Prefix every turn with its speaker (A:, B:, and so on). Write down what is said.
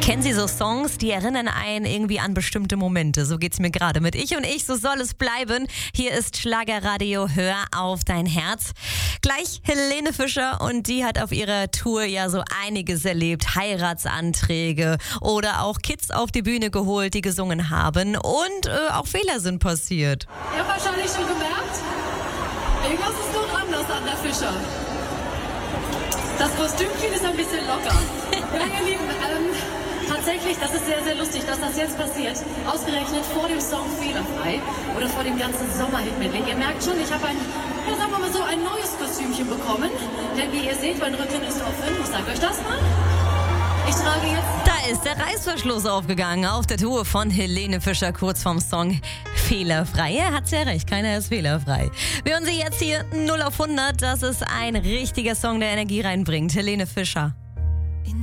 A: Kennen Sie so Songs, die erinnern einen irgendwie an bestimmte Momente? So geht's mir gerade mit Ich und Ich, so soll es bleiben. Hier ist Schlagerradio, hör auf dein Herz. Gleich Helene Fischer, und die hat auf ihrer Tour ja so einiges erlebt. Heiratsanträge oder auch Kids auf die Bühne geholt, die gesungen haben, und auch Fehler sind passiert.
B: Ihr habt wahrscheinlich schon gemerkt, irgendwas ist doch anders an der Fischer. Das Kostümchen ist ein bisschen locker. Ja, ihr Lieben, tatsächlich, das ist sehr, sehr lustig, dass das jetzt passiert. Ausgerechnet vor dem Song Fehlerfrei oder vor dem ganzen Sommerhit-Medley. Ihr merkt schon, ich habe sagen wir mal so, ein neues Kostümchen bekommen. Denn wie ihr seht, mein Rücken ist offen. Ich sag euch das mal. Ich trage jetzt...
A: Da ist der Reißverschluss aufgegangen auf der Tour von Helene Fischer kurz vorm Song Fehlerfrei. Er hat ja recht, keiner ist fehlerfrei. Wir hören sie jetzt hier 0 auf 100. Das ist ein richtiger Song, der Energie reinbringt. Helene Fischer.